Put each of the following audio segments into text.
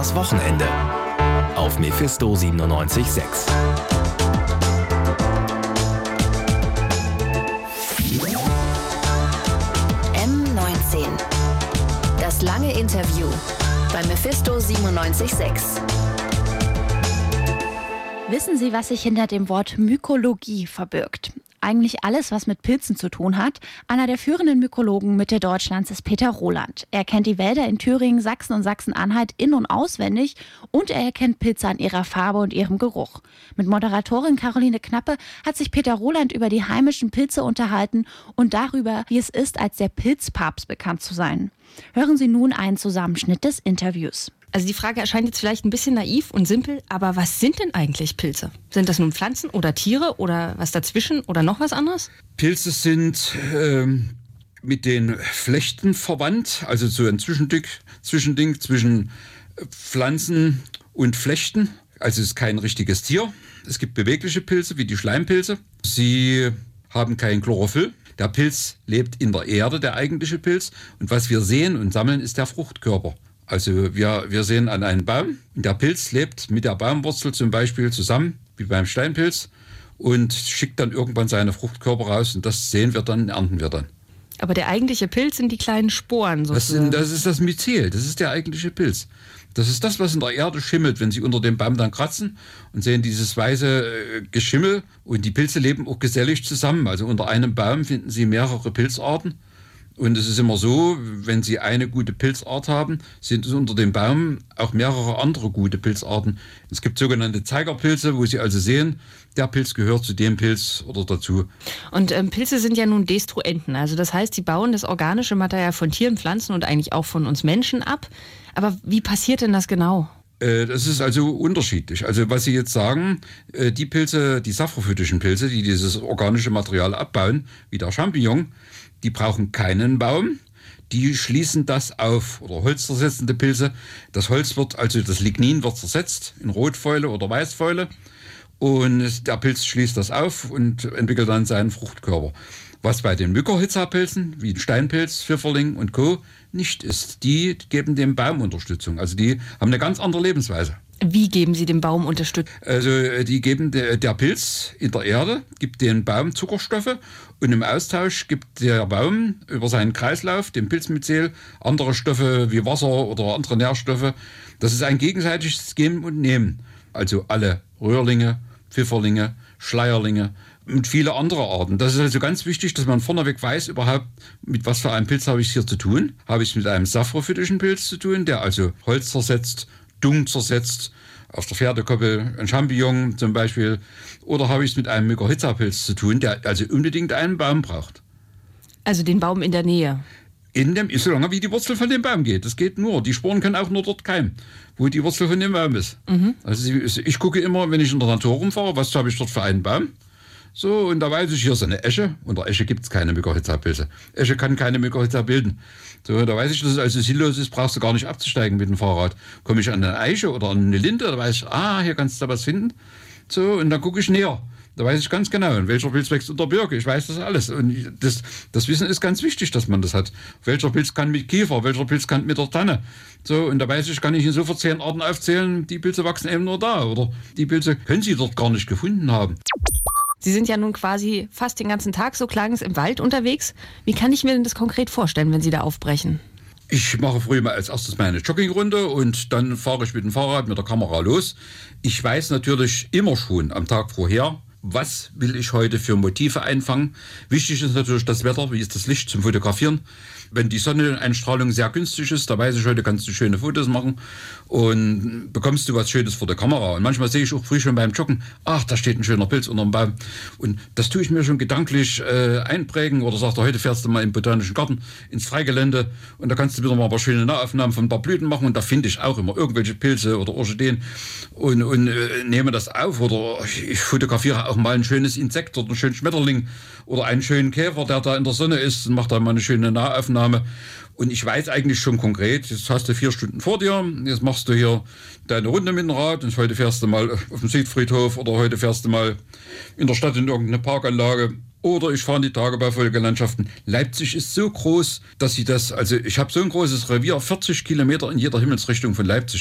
Das Wochenende auf Mephisto 97.6. M19. Das lange Interview bei Mephisto 97.6. Wissen Sie, was sich hinter dem Wort Mykologie verbirgt? Eigentlich alles, was mit Pilzen zu tun hat. Einer der führenden Mykologen Mitte Deutschlands ist Peter Roland. Er kennt die Wälder in Thüringen, Sachsen und Sachsen-Anhalt in- und auswendig und er erkennt Pilze an ihrer Farbe und ihrem Geruch. Mit Moderatorin Caroline Knappe hat sich Peter Roland über die heimischen Pilze unterhalten und darüber, wie es ist, als der Pilzpapst bekannt zu sein. Hören Sie nun einen Zusammenschnitt des Interviews. Also die Frage erscheint jetzt vielleicht ein bisschen naiv und simpel, aber was sind denn eigentlich Pilze? Sind das nun Pflanzen oder Tiere oder was dazwischen oder noch was anderes? Pilze sind mit den Flechten verwandt, also so ein Zwischending zwischen Pflanzen und Flechten. Also es ist kein richtiges Tier. Es gibt bewegliche Pilze wie die Schleimpilze. Sie haben kein Chlorophyll. Der Pilz lebt in der Erde, der eigentliche Pilz. Und was wir sehen und sammeln, ist der Fruchtkörper. Also wir sehen an einem Baum, der Pilz lebt mit der Baumwurzel zum Beispiel zusammen, wie beim Steinpilz, und schickt dann irgendwann seine Fruchtkörper raus und das sehen wir dann, ernten wir dann. Aber der eigentliche Pilz sind die kleinen Sporen sozusagen. Das ist das Myzel, das ist der eigentliche Pilz. Das ist das, was in der Erde schimmelt, wenn Sie unter dem Baum dann kratzen und sehen dieses weiße Geschimmel. Und die Pilze leben auch gesellig zusammen. Also unter einem Baum finden Sie mehrere Pilzarten. Und es ist immer so, wenn Sie eine gute Pilzart haben, sind es unter dem Baum auch mehrere andere gute Pilzarten. Es gibt sogenannte Zeigerpilze, wo Sie also sehen, der Pilz gehört zu dem Pilz oder dazu. Und Pilze sind ja nun Destruenten. Also das heißt, sie bauen das organische Material von Tieren, Pflanzen und eigentlich auch von uns Menschen ab. Aber wie passiert denn das genau? Das ist also unterschiedlich. Also was Sie jetzt sagen, die Pilze, die saprophytischen Pilze, die dieses organische Material abbauen, wie der Champignon, die brauchen keinen Baum, die schließen das auf. Oder holzzersetzende Pilze, das Holz wird, also das Lignin wird zersetzt in Rotfäule oder Weißfäule und der Pilz schließt das auf und entwickelt dann seinen Fruchtkörper. Was bei den Mykorrhiza-Pilzen, wie Steinpilz, Pfifferling und Co. nicht ist, die geben dem Baum Unterstützung. Also die haben eine ganz andere Lebensweise. Wie geben Sie dem Baum Unterstützung? Also die geben, der Pilz in der Erde gibt dem Baum Zuckerstoffe und im Austausch gibt der Baum über seinen Kreislauf, dem Pilzmyzel, andere Stoffe wie Wasser oder andere Nährstoffe. Das ist ein gegenseitiges Geben und Nehmen. Also alle Röhrlinge, Pfifferlinge, Schleierlinge und viele andere Arten. Das ist also ganz wichtig, dass man vorneweg weiß überhaupt, mit was für einem Pilz habe ich es hier zu tun. Habe ich es mit einem saprophytischen Pilz zu tun, der also Holz zersetzt, Dung zersetzt, auf der Pferdekoppel ein Champignon zum Beispiel. Oder habe ich es mit einem Mykorrhiza-Pilz zu tun, der also unbedingt einen Baum braucht. Also den Baum in der Nähe? Solange wie die Wurzel von dem Baum geht. Das geht nur. Die Sporen können auch nur dort keimen, wo die Wurzel von dem Baum ist. Mhm. Also ich gucke immer, wenn ich in der Natur rumfahre, was habe ich dort für einen Baum. So, und da weiß ich, hier ist eine Esche. Unter Esche gibt es keine Mykorrhiza-Pilze. Esche kann keine Mykorrhiza bilden. So, da weiß ich, dass es also sinnlos ist, brauchst du gar nicht abzusteigen mit dem Fahrrad. Komme ich an eine Eiche oder an eine Linde, da weiß ich, hier kannst du da was finden. So, und dann gucke ich näher. Da weiß ich ganz genau, in welcher Pilz wächst unter Birke. Ich weiß das alles. Und das Wissen ist ganz wichtig, dass man das hat. Welcher Pilz kann mit Kiefer, welcher Pilz kann mit der Tanne. So, und da weiß ich, kann ich Ihnen sofort 10 Arten aufzählen, die Pilze wachsen eben nur da. Oder die Pilze können Sie dort gar nicht gefunden haben. Sie sind ja nun quasi fast den ganzen Tag, so klang es, im Wald unterwegs. Wie kann ich mir denn das konkret vorstellen, wenn Sie da aufbrechen? Ich mache früh mal als erstes meine Joggingrunde und dann fahre ich mit dem Fahrrad, mit der Kamera los. Ich weiß natürlich immer schon am Tag vorher, was will ich heute für Motive einfangen. Wichtig ist natürlich das Wetter, wie ist das Licht zum Fotografieren. Wenn die Sonneneinstrahlung sehr günstig ist, da weiß ich, heute kannst du schöne Fotos machen und bekommst du was Schönes vor der Kamera. Und manchmal sehe ich auch früh schon beim Joggen, da steht ein schöner Pilz unterm Baum. Und das tue ich mir schon gedanklich einprägen oder sagt, heute fährst du mal im Botanischen Garten ins Freigelände und da kannst du wieder mal ein paar schöne Nahaufnahmen von ein paar Blüten machen und da finde ich auch immer irgendwelche Pilze oder Orchideen und nehme das auf oder ich fotografiere auch mal ein schönes Insekt oder einen schönen Schmetterling oder einen schönen Käfer, der da in der Sonne ist und macht da mal eine schöne Nahaufnahme. Und ich weiß eigentlich schon konkret, jetzt hast du 4 Stunden vor dir, jetzt machst du hier deine Runde mit dem Rad und heute fährst du mal auf dem Südfriedhof oder heute fährst du mal in der Stadt in irgendeine Parkanlage oder ich fahre in die Tagebaufolgelandschaften. Leipzig ist so groß, dass ich habe so ein großes Revier, 40 Kilometer in jeder Himmelsrichtung von Leipzig.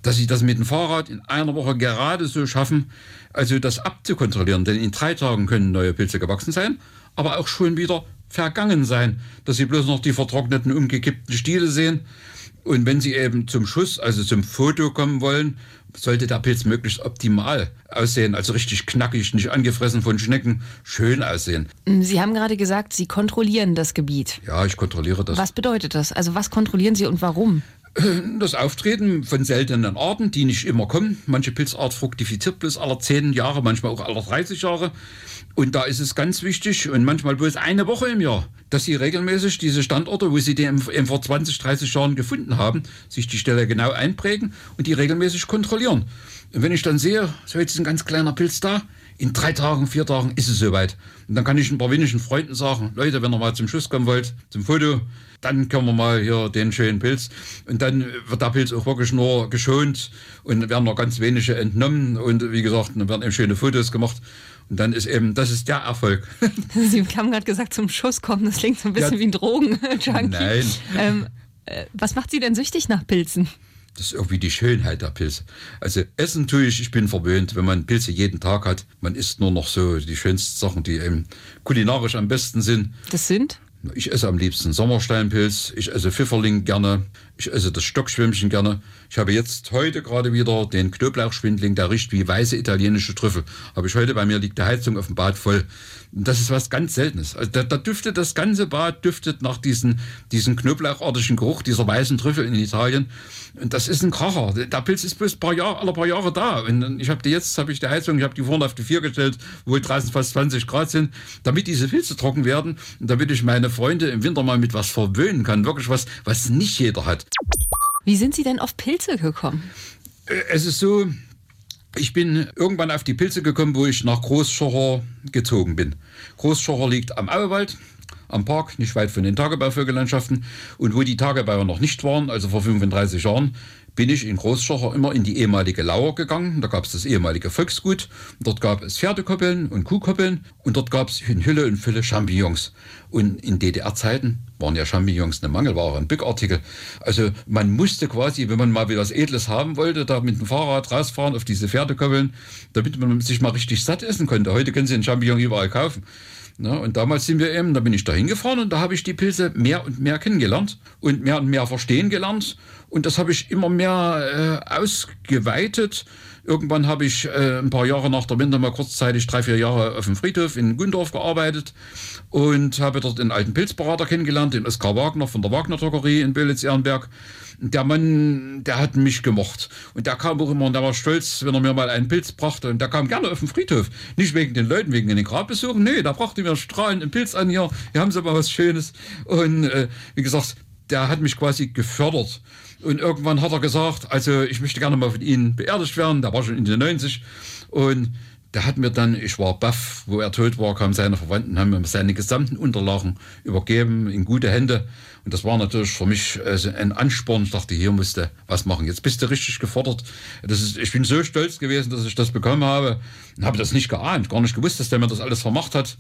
dass sie das mit dem Fahrrad in einer Woche gerade so schaffen, also das abzukontrollieren. Denn in 3 Tagen können neue Pilze gewachsen sein, aber auch schon wieder vergangen sein, dass sie bloß noch die vertrockneten, umgekippten Stiele sehen. Und wenn sie eben zum Schuss, also zum Foto kommen wollen, sollte der Pilz möglichst optimal aussehen, also richtig knackig, nicht angefressen von Schnecken, schön aussehen. Sie haben gerade gesagt, Sie kontrollieren das Gebiet. Ja, ich kontrolliere das. Was bedeutet das? Also was kontrollieren Sie und warum? Das Auftreten von seltenen Arten, die nicht immer kommen. Manche Pilzart fruktifiziert bloß alle 10 Jahre, manchmal auch alle 30 Jahre. Und da ist es ganz wichtig, und manchmal bloß eine Woche im Jahr, dass sie regelmäßig diese Standorte, wo sie die eben vor 20, 30 Jahren gefunden haben, sich die Stelle genau einprägen und die regelmäßig kontrollieren. Und wenn ich dann sehe, so jetzt ist ein ganz kleiner Pilz da, in 3 Tagen, 4 Tagen ist es soweit. Und dann kann ich ein paar wenigen Freunden sagen, Leute, wenn ihr mal zum Schuss kommen wollt, zum Foto, dann können wir mal hier den schönen Pilz. Und dann wird der Pilz auch wirklich nur geschont und werden noch ganz wenige entnommen. Und wie gesagt, dann werden eben schöne Fotos gemacht. Und dann ist eben, das ist der Erfolg. Sie haben gerade gesagt, zum Schuss kommen, das klingt so ein bisschen wie ein Drogen-Junkie. Nein. Was macht Sie denn süchtig nach Pilzen? Das ist irgendwie die Schönheit der Pilze. Also essen tue ich bin verwöhnt, wenn man Pilze jeden Tag hat. Man isst nur noch so die schönsten Sachen, die eben kulinarisch am besten sind. Das sind? Ich esse am liebsten Sommersteinpilz, ich esse Pfifferling gerne, ich esse das Stockschwämmchen gerne. Ich habe jetzt heute gerade wieder den Knoblauchschwindling, der riecht wie weiße italienische Trüffel. Habe ich heute, bei mir liegt die Heizung auf dem Bad voll. Das ist was ganz Seltenes. Also da duftet das ganze Bad duftet nach diesen knoblauchartigen Geruch dieser weißen Trüffel in Italien. Und das ist ein Kracher. Der Pilz ist bloß alle paar Jahre da. Und ich habe die Heizung, ich habe die vorne auf die 4 gestellt, wo draußen fast 20 Grad sind, damit diese Pilze trocken werden und damit ich meine Freunde im Winter mal mit was verwöhnen kann. Wirklich was nicht jeder hat. Wie sind Sie denn auf Pilze gekommen? Es ist so, ich bin irgendwann auf die Pilze gekommen, wo ich nach Großschocher gezogen bin. Großschocher liegt am Auewald, am Park, nicht weit von den Tagebauvögellandschaften. Und wo die Tagebauer noch nicht waren, also vor 35 Jahren, bin ich in Großschocher immer in die ehemalige Lauer gegangen. Da gab es das ehemalige Volksgut. Dort gab es Pferdekoppeln und Kuhkoppeln. Und dort gab es in Hülle und Fülle Champignons. Und in DDR-Zeiten waren ja Champignons eine Mangelware, ein Bückartikel. Also man musste quasi, wenn man mal wieder was Edles haben wollte, da mit dem Fahrrad rausfahren auf diese Pferdekoppeln, damit man sich mal richtig satt essen konnte. Heute können Sie einen Champignon überall kaufen. Ja, und damals da bin ich da hingefahren und da habe ich die Pilze mehr und mehr kennengelernt und mehr verstehen gelernt. Und das habe ich immer mehr ausgeweitet. Irgendwann habe ich ein paar Jahre nach der Wende mal kurzzeitig 3, 4 Jahre auf dem Friedhof in Gundorf gearbeitet und habe dort einen alten Pilzberater kennengelernt, den Oskar Wagner von der Wagner Drogerie in Böhlitz-Ehrenberg. Der Mann, der hat mich gemocht. Und der kam auch immer und der war stolz, wenn er mir mal einen Pilz brachte. Und der kam gerne auf den Friedhof. Nicht wegen den Leuten, wegen den Grabbesuchen. Nee, der brachte mir strahlend einen Pilz an hier. Hier haben sie mal was Schönes. Und wie gesagt, der hat mich quasi gefördert. Und irgendwann hat er gesagt, also ich möchte gerne mal von Ihnen beerdigt werden. Der war schon in den 90. Und der hat mir dann, ich war baff, wo er tot war, kamen seine Verwandten, haben mir seine gesamten Unterlagen übergeben in gute Hände. Und das war natürlich für mich ein Ansporn. Ich dachte, hier musste was machen. Jetzt bist du richtig gefordert. Ich bin so stolz gewesen, dass ich das bekommen habe. Und habe das nicht geahnt, gar nicht gewusst, dass der mir das alles vermacht hat.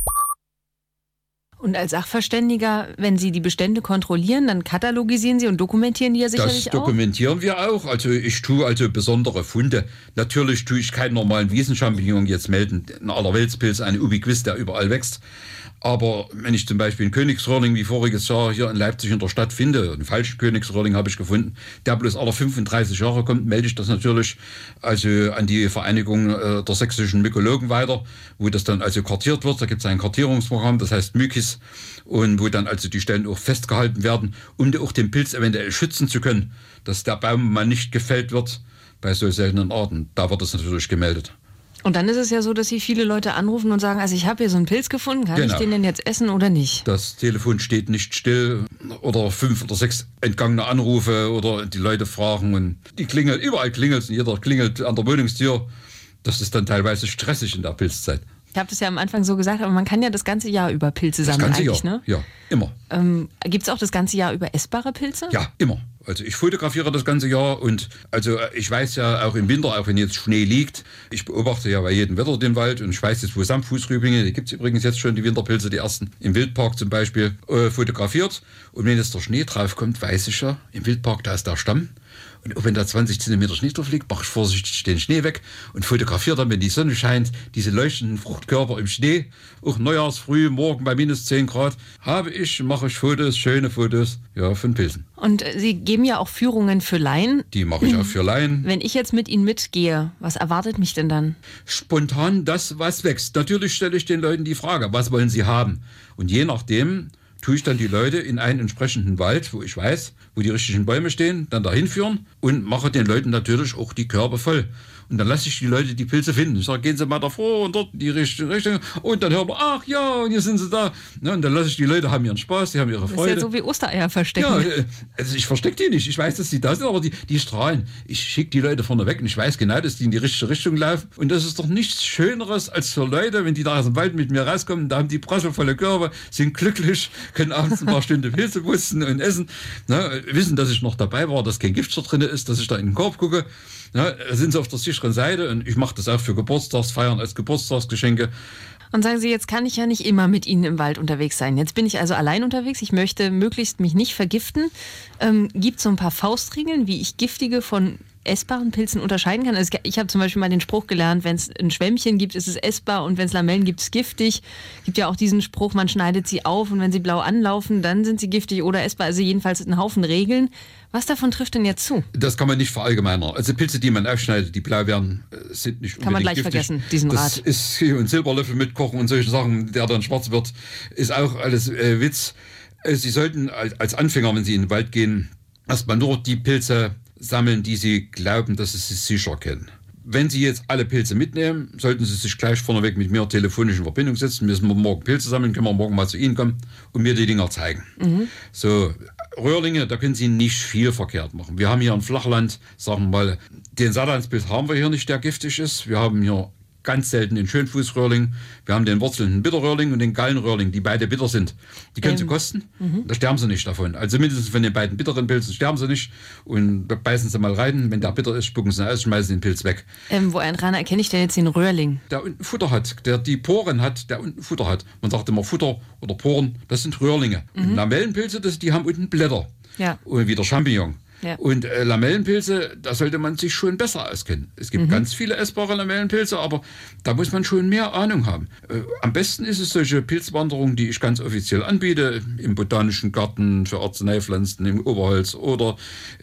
Und als Sachverständiger, wenn Sie die Bestände kontrollieren, dann katalogisieren Sie und dokumentieren die ja sicherlich auch? Das dokumentieren wir auch. Also ich tue besondere Funde. Natürlich tue ich keinen normalen Wiesenchampignon jetzt melden. Ein Allerweltspilz, ein Ubiquis, der überall wächst. Aber wenn ich zum Beispiel einen Königsröhrling wie voriges Jahr hier in Leipzig in der Stadt finde, einen falschen Königsröhrling habe ich gefunden, der bloß alle 35 Jahre kommt, melde ich das natürlich also an die Vereinigung der sächsischen Mykologen weiter, wo das dann also kartiert wird. Da gibt es ein Kartierungsprogramm, das heißt Mykis, und wo dann also die Stellen auch festgehalten werden, um auch den Pilz eventuell schützen zu können, dass der Baum mal nicht gefällt wird bei so seltenen Arten. Da wird das natürlich gemeldet. Und dann ist es ja so, dass Sie viele Leute anrufen und sagen, also ich habe hier so einen Pilz gefunden, kann ich den denn jetzt essen oder nicht? Das Telefon steht nicht still oder 5 oder 6 entgangene Anrufe oder die Leute fragen und die klingeln, überall klingelt es und jeder klingelt an der Wohnungstür. Das ist dann teilweise stressig in der Pilzzeit. Ich habe das ja am Anfang so gesagt, aber man kann ja das ganze Jahr über Pilze sammeln eigentlich, Jahr, ne? Ja, immer. Gibt es auch das ganze Jahr über essbare Pilze? Ja, immer. Also ich fotografiere das ganze Jahr und also ich weiß ja auch im Winter, auch wenn jetzt Schnee liegt, ich beobachte ja bei jedem Wetter den Wald und ich weiß jetzt, wo Samtfußrüblinge, die gibt es übrigens jetzt schon, die Winterpilze, die ersten, im Wildpark zum Beispiel, fotografiert. Und wenn jetzt der Schnee drauf kommt, weiß ich ja, im Wildpark, da ist der Stamm. Und auch wenn da 20 Zentimeter Schnee drauf liegt, mache ich vorsichtig den Schnee weg und fotografiere dann, wenn die Sonne scheint, diese leuchtenden Fruchtkörper im Schnee. Auch neujahrsfrüh, morgen bei minus 10 Grad, mache ich Fotos, schöne Fotos, ja, von Pilzen. Und Sie geben ja auch Führungen für Laien. Die mache ich auch für Laien. Wenn ich jetzt mit Ihnen mitgehe, was erwartet mich denn dann? Spontan das, was wächst. Natürlich stelle ich den Leuten die Frage, was wollen sie haben? Und je nachdem tue ich dann die Leute in einen entsprechenden Wald, wo ich weiß, wo die richtigen Bäume stehen, dann dahin führen und mache den Leuten natürlich auch die Körbe voll. Und dann lasse ich die Leute die Pilze finden. Ich sage, gehen Sie mal davor und dort in die richtige Richtung. Und dann hören wir, ach ja, und hier sind sie da. Und dann lasse ich die Leute, haben ihren Spaß, die haben ihre Freude. Das ist ja so wie Ostereier verstecken. Ja, also ich verstecke die nicht. Ich weiß, dass die da sind, aber die strahlen. Ich schicke die Leute vorne weg und ich weiß genau, dass die in die richtige Richtung laufen. Und das ist doch nichts Schöneres als für Leute, wenn die da aus dem Wald mit mir rauskommen, da haben die prasselvolle Körbe, sind glücklich, können abends ein paar Stunden Pilze pusten und essen. Wissen, dass ich noch dabei war, dass kein Gift drin ist, dass ich da in den Korb gucke. Sind sie auf der sicheren Seite und ich mache das auch für Geburtstagsfeiern als Geburtstagsgeschenke. Und sagen Sie, jetzt kann ich ja nicht immer mit Ihnen im Wald unterwegs sein. Jetzt bin ich also allein unterwegs. Ich möchte möglichst mich nicht vergiften. Gibt es so ein paar Faustregeln, wie ich giftige von essbaren Pilzen unterscheiden kann? Also ich habe zum Beispiel mal den Spruch gelernt, wenn es ein Schwämmchen gibt, ist es essbar und wenn es Lamellen gibt, ist es giftig. Es gibt ja auch diesen Spruch, man schneidet sie auf und wenn sie blau anlaufen, dann sind sie giftig oder essbar. Also jedenfalls ein Haufen Regeln. Was davon trifft denn jetzt zu? Das kann man nicht verallgemeinern. Also Pilze, die man aufschneidet, die blau werden, sind nicht kann man gleich giftig. Vergessen, diesen das Rat. Ist hier ein Silberlöffel mitkochen und solche Sachen, der dann schwarz wird, ist auch alles Witz. Sie sollten als Anfänger, wenn Sie in den Wald gehen, erstmal nur die Pilze sammeln, die Sie glauben, dass Sie sicher kennen. Wenn Sie jetzt alle Pilze mitnehmen, sollten Sie sich gleich vorneweg mit mir telefonisch in Verbindung setzen. Müssen wir morgen Pilze sammeln, können wir morgen mal zu Ihnen kommen und mir die Dinger zeigen. So, Röhrlinge, da können Sie nicht viel verkehrt machen. Wir haben hier ein Flachland, sagen wir mal, den Saarlandspilz haben wir hier nicht, der giftig ist. Wir haben hier ganz selten den Schönfußröhrling. Wir haben den wurzelnden Bitterröhrling und den Gallenröhrling, die beide bitter sind. Die können Sie kosten, da sterben Sie nicht davon. Also mindestens von den beiden bitteren Pilzen sterben Sie nicht und beißen Sie mal rein. Wenn der bitter ist, spucken Sie aus, schmeißen den Pilz weg. Woran erkenne ich denn jetzt den Röhrling? Der unten Futter hat, der die Poren hat, der unten Futter hat. Man sagt immer Futter oder Poren, das sind Röhrlinge. Und Lamellenpilze, die haben unten Blätter. Ja. Und wie der Champignon. Ja. Und Lamellenpilze, da sollte man sich schon besser auskennen. Es gibt ganz viele essbare Lamellenpilze, aber da muss man schon mehr Ahnung haben. Am besten ist es solche Pilzwanderungen, die ich ganz offiziell anbiete, im Botanischen Garten, für Arzneipflanzen, im Oberholz oder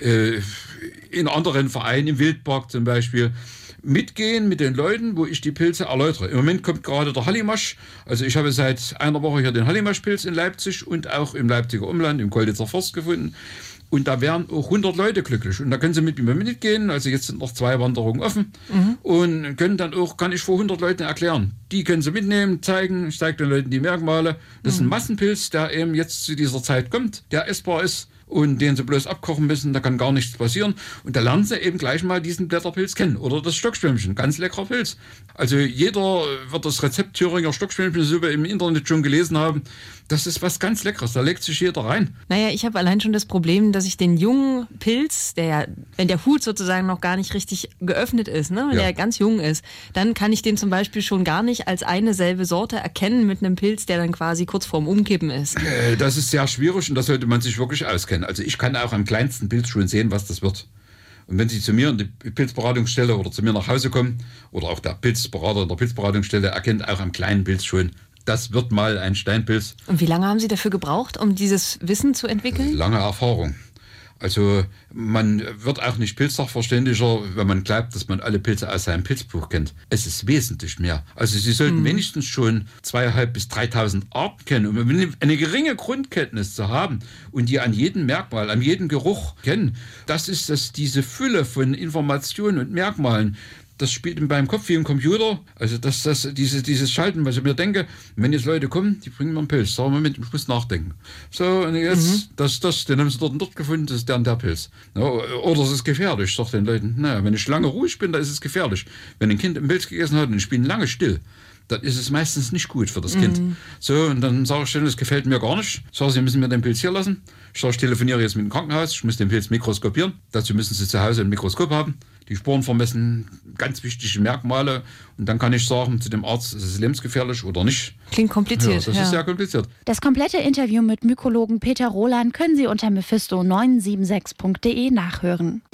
in anderen Vereinen, im Wildpark zum Beispiel. Mitgehen mit den Leuten, wo ich die Pilze erläutere. Im Moment kommt gerade der Hallimasch. Also ich habe seit einer Woche hier den Hallimaschpilz in Leipzig und auch im Leipziger Umland, im Kolditzer Forst gefunden. Und da wären auch 100 Leute glücklich. Und da können Sie mit mir mitgehen. Also jetzt sind noch 2 Wanderungen offen. Und können dann auch, kann ich vor 100 Leuten erklären. Die können Sie mitnehmen, zeigen. Ich zeige den Leuten die Merkmale. Das ist ein Massenpilz, der eben jetzt zu dieser Zeit kommt, der essbar ist. Und den sie bloß abkochen müssen, da kann gar nichts passieren. Und da lernen sie eben gleich mal diesen Blätterpilz kennen. Oder das Stockschwämmchen, ganz leckerer Pilz. Also jeder wird das Rezept Thüringer Stockschwämmchensuppe im Internet schon gelesen haben. Das ist was ganz Leckeres, da legt sich jeder rein. Naja, ich habe allein schon das Problem, dass ich den jungen Pilz, wenn der Hut sozusagen noch gar nicht richtig geöffnet ist, ne, wenn der ganz jung ist, dann kann ich den zum Beispiel schon gar nicht als eine selbe Sorte erkennen mit einem Pilz, der dann quasi kurz vorm Umkippen ist. Das ist sehr schwierig und da sollte man sich wirklich auskennen. Also ich kann auch am kleinsten Pilz schon sehen, was das wird. Und wenn Sie zu mir in die Pilzberatungsstelle oder zu mir nach Hause kommen oder auch der Pilzberater in der Pilzberatungsstelle erkennt auch am kleinen Pilz schon, das wird mal ein Steinpilz. Und wie lange haben Sie dafür gebraucht, um dieses Wissen zu entwickeln? Lange Erfahrung. Also man wird auch nicht Pilzsachverständiger, wenn man glaubt, dass man alle Pilze aus seinem Pilzbuch kennt. Es ist wesentlich mehr. Also Sie sollten wenigstens schon 2.500 bis 3.000 Arten kennen. Um eine geringe Grundkenntnis zu haben und die an jedem Merkmal, an jedem Geruch kennen, das ist diese Fülle von Informationen und Merkmalen. Das spielt beim Kopf wie im Computer. Also dieses Schalten, was ich mir denke, wenn jetzt Leute kommen, die bringen mir einen Pilz. Sagen wir, Moment, ich muss nachdenken. So, und jetzt, den haben sie dort und dort gefunden, das ist der und der Pilz. Ja, oder es ist gefährlich. Ich sage den Leuten, naja, wenn ich lange ruhig bin, dann ist es gefährlich. Wenn ein Kind einen Pilz gegessen hat und ich bin lange still, dann ist es meistens nicht gut für das Kind. So, und dann sage ich denen, das gefällt mir gar nicht. Ich sage, Sie müssen mir den Pilz hier lassen. Ich sage, ich telefoniere jetzt mit dem Krankenhaus, ich muss den Pilz mikroskopieren. Dazu müssen Sie zu Hause ein Mikroskop haben. Die Spuren vermessen, ganz wichtige Merkmale. Und dann kann ich sagen zu dem Arzt, ist es lebensgefährlich oder nicht. Klingt kompliziert. Ja, das ist sehr kompliziert. Das komplette Interview mit Mykologen Peter Roland können Sie unter mephisto976.de nachhören.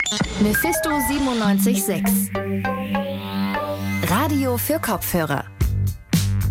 Mephisto 97.6 Radio für Kopfhörer.